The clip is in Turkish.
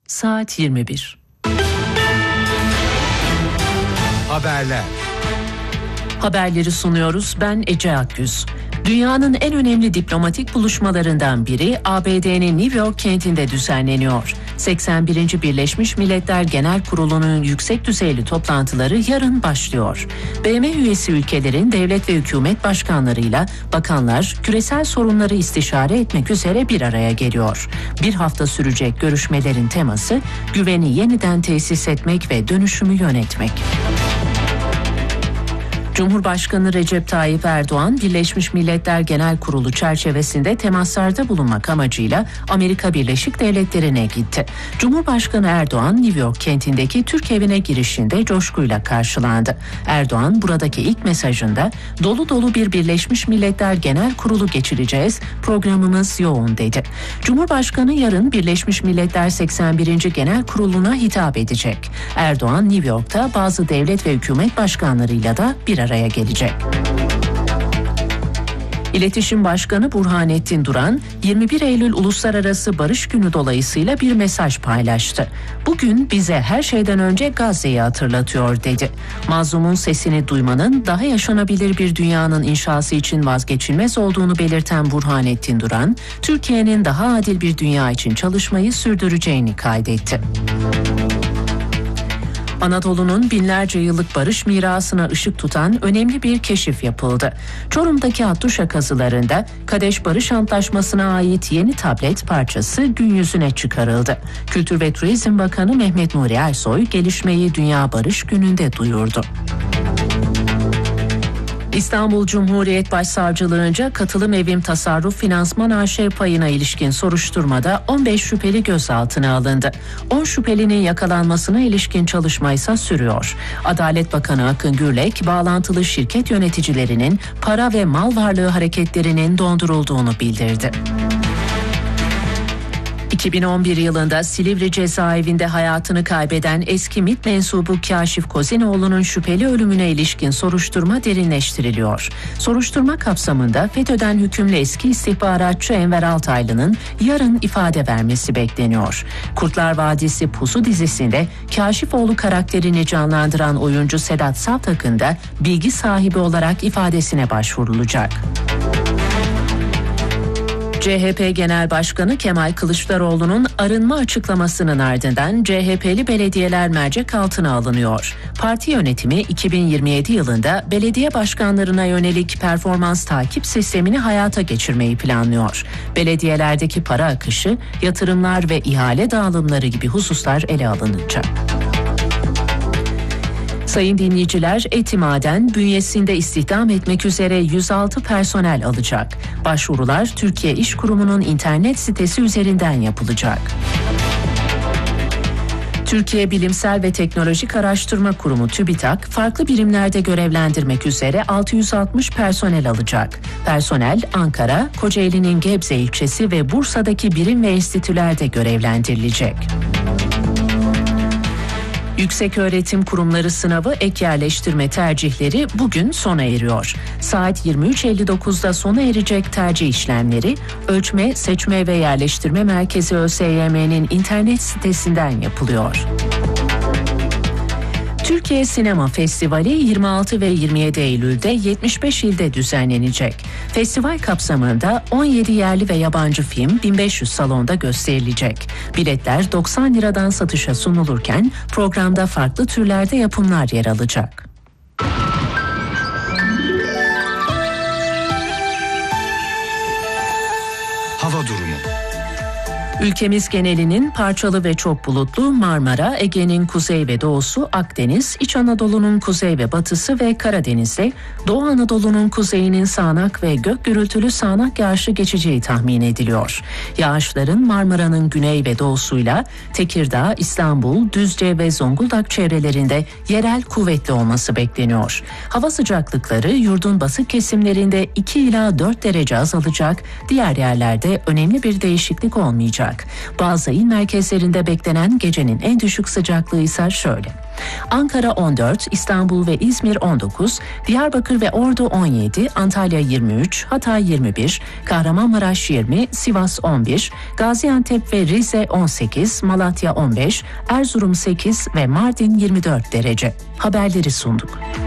Saat 21. Haberler. Haberleri sunuyoruz. Ben Ece Akgüz. Dünyanın en önemli diplomatik buluşmalarından biri ABD'nin New York kentinde düzenleniyor. 81. Birleşmiş Milletler Genel Kurulu'nun yüksek düzeyli toplantıları yarın başlıyor. BM üyesi ülkelerin devlet ve hükümet başkanlarıyla bakanlar küresel sorunları istişare etmek üzere bir araya geliyor. Bir hafta sürecek görüşmelerin teması güveni yeniden tesis etmek ve dönüşümü yönetmek. Cumhurbaşkanı Recep Tayyip Erdoğan, Birleşmiş Milletler Genel Kurulu çerçevesinde temaslarda bulunmak amacıyla Amerika Birleşik Devletleri'ne gitti. Cumhurbaşkanı Erdoğan, New York kentindeki Türk evine girişinde coşkuyla karşılandı. Erdoğan, buradaki ilk mesajında dolu dolu bir Birleşmiş Milletler Genel Kurulu geçireceğiz, programımız yoğun dedi. Cumhurbaşkanı yarın Birleşmiş Milletler 81. Genel Kurulu'na hitap edecek. Erdoğan, New York'ta bazı devlet ve hükümet başkanlarıyla da bir araya gelecek. İletişim Başkanı Burhanettin Duran, 21 Eylül Uluslararası Barış Günü dolayısıyla bir mesaj paylaştı. Bugün bize her şeyden önce Gazze'yi hatırlatıyor dedi. Mazlumun sesini duymanın daha yaşanabilir bir dünyanın inşası için vazgeçilmez olduğunu belirten Burhanettin Duran, Türkiye'nin daha adil bir dünya için çalışmayı sürdüreceğini kaydetti. Anadolu'nun binlerce yıllık barış mirasına ışık tutan önemli bir keşif yapıldı. Çorum'daki Hattuşa kazılarında Kadeş Barış Antlaşması'na ait yeni tablet parçası gün yüzüne çıkarıldı. Kültür ve Turizm Bakanı Mehmet Nuri Ersoy gelişmeyi Dünya Barış Günü'nde duyurdu. İstanbul Cumhuriyet Başsavcılığınca Katılım Evim Tasarruf Finansman AŞ payına ilişkin soruşturmada 15 şüpheli gözaltına alındı. 10 şüphelinin yakalanmasına ilişkin çalışma ise sürüyor. Adalet Bakanı Akın Gürlek, bağlantılı şirket yöneticilerinin para ve mal varlığı hareketlerinin dondurulduğunu bildirdi. 2011 yılında Silivri cezaevinde hayatını kaybeden eski MİT mensubu Kâşif Kozinoğlu'nun şüpheli ölümüne ilişkin soruşturma derinleştiriliyor. Soruşturma kapsamında FETÖ'den hükümlü eski istihbaratçı Enver Altaylı'nın yarın ifade vermesi bekleniyor. Kurtlar Vadisi Pusu dizisinde Kâşifoğlu karakterini canlandıran oyuncu Sedat Savtak'ın da bilgi sahibi olarak ifadesine başvurulacak. CHP Genel Başkanı Kemal Kılıçdaroğlu'nun arınma açıklamasının ardından CHP'li belediyeler mercek altına alınıyor. Parti yönetimi 2027 yılında belediye başkanlarına yönelik performans takip sistemini hayata geçirmeyi planlıyor. Belediyelerdeki para akışı, yatırımlar ve ihale dağılımları gibi hususlar ele alınacak. Sayın dinleyiciler, Etimaden bünyesinde istihdam etmek üzere 106 personel alacak. Başvurular Türkiye İş Kurumu'nun internet sitesi üzerinden yapılacak. Türkiye Bilimsel ve Teknolojik Araştırma Kurumu TÜBİTAK, farklı birimlerde görevlendirmek üzere 660 personel alacak. Personel Ankara, Kocaeli'nin Gebze ilçesi ve Bursa'daki birim ve enstitülerde görevlendirilecek. Yükseköğretim kurumları sınavı ek yerleştirme tercihleri bugün sona eriyor. Saat 23.59'da sona erecek tercih işlemleri Ölçme, Seçme ve Yerleştirme Merkezi ÖSYM'nin internet sitesinden yapılıyor. Türkiye Sinema Festivali 26 ve 27 Eylül'de 75 ilde düzenlenecek. Festival kapsamında 17 yerli ve yabancı film 1500 salonda gösterilecek. Biletler 90 liradan satışa sunulurken programda farklı türlerde yapımlar yer alacak. Hava durumu. Ülkemiz genelinin parçalı ve çok bulutlu Marmara, Ege'nin kuzey ve doğusu, Akdeniz, İç Anadolu'nun kuzey ve batısı ve Karadeniz'de, Doğu Anadolu'nun kuzeyinin sağanak ve gök gürültülü sağanak yağışı geçeceği tahmin ediliyor. Yağışların Marmara'nın güney ve doğusuyla Tekirdağ, İstanbul, Düzce ve Zonguldak çevrelerinde yerel kuvvetli olması bekleniyor. Hava sıcaklıkları yurdun basık kesimlerinde 2 ila 4 derece azalacak, diğer yerlerde önemli bir değişiklik olmayacak. olacak. Bazı il merkezlerinde beklenen gecenin en düşük sıcaklığı ise şöyle: Ankara 14, İstanbul ve İzmir 19, Diyarbakır ve Ordu 17, Antalya 23, Hatay 21, Kahramanmaraş 20, Sivas 11, Gaziantep ve Rize 18, Malatya 15, Erzurum 8 ve Mardin 24 derece. Haberleri sunduk.